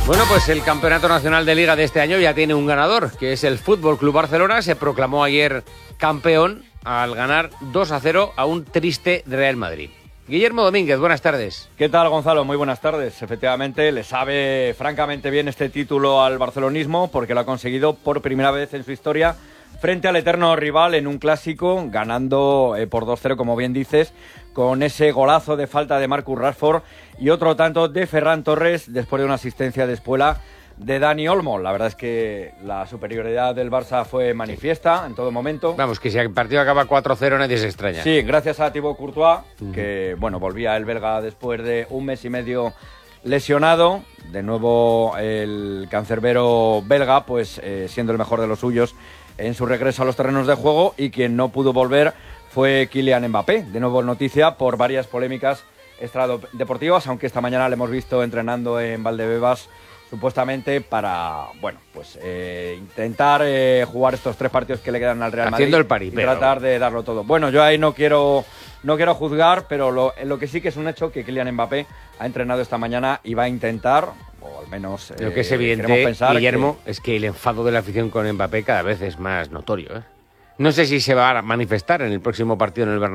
Bueno, pues el Campeonato Nacional de Liga de este año ya tiene un ganador, que es el Fútbol Club Barcelona. Se proclamó ayer campeón al ganar 2-0 a un triste Real Madrid. Guillermo Domínguez, buenas tardes. ¿Qué tal, Gonzalo? Muy buenas tardes. Efectivamente, le sabe francamente bien este título al barcelonismo porque lo ha conseguido por primera vez en su historia frente al eterno rival en un clásico, ganando por 2-0, como bien dices, con ese golazo de falta de Marcus Rashford y otro tanto de Ferran Torres después de una asistencia de Espuela de Dani Olmo. La verdad es que la superioridad del Barça fue manifiesta en todo momento. Vamos, que si el partido acaba 4-0 nadie se extraña. Sí, gracias a Thibaut Courtois, que bueno, volvía el belga después de un mes y medio lesionado. De nuevo el cancerbero belga, pues siendo el mejor de los suyos en su regreso a los terrenos de juego, y quien no pudo volver fue Kylian Mbappé. De nuevo noticia por varias polémicas extradeportivas, aunque esta mañana le hemos visto entrenando en Valdebebas, supuestamente para, bueno, pues intentar jugar estos 3 partidos que le quedan al Real Madrid. Haciendo el paripé, y tratar de darlo todo. Bueno, yo ahí no quiero juzgar, pero lo que sí que es un hecho que Kylian Mbappé ha entrenado esta mañana y va a intentar, o al menos lo que es evidente, Guillermo, es que el enfado de la afición con Mbappé cada vez es más notorio, ¿eh? No sé si se va a manifestar en el próximo partido en el Bernabéu.